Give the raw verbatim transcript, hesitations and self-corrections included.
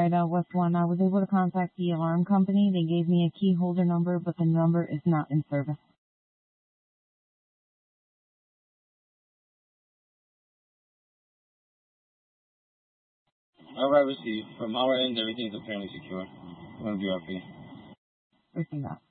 right, uh, West One. I was able to contact the alarm company. They gave me a key holder number, but the number is not in service. Alright, received. From our end, everything's apparently secure. I'm going to do our fee. Received that.